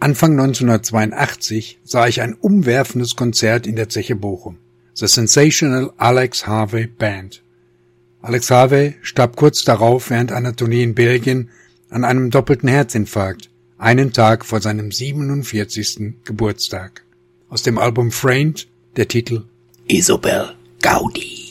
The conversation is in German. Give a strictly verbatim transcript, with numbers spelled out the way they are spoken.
Anfang neunzehnhundertzweiundachtzig sah ich ein umwerfendes Konzert in der Zeche Bochum. The Sensational Alex Harvey Band. Alex Harvey starb kurz darauf während einer Tournee in Belgien an einem doppelten Herzinfarkt, einen Tag vor seinem siebenundvierzigsten Geburtstag. Aus dem Album Framed der Titel Isobel Gaudi.